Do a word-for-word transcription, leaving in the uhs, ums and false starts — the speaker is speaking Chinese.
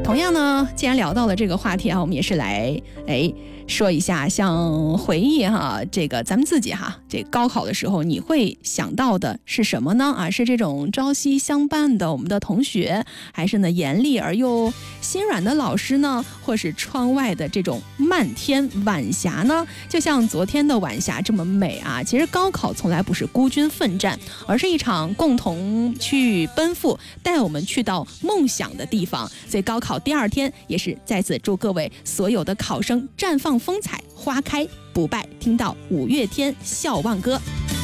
同样呢，既然聊到了这个话题啊，我们也是来哎说一下，像回忆哈，这个咱们自己哈，这高考的时候你会想到的是什么呢？啊，是这种朝夕相伴的我们的同学，还是呢严厉而又心软的老师呢？或是窗外的这种漫天晚霞呢？就像昨天的晚霞这么美啊！其实高考从来不是孤军奋战，而是一场共同去奔赴，带我们去到梦想的地方。所以高考第二天，也是再次祝各位所有的考生绽放风采，花开不败。听到五月天笑忘歌。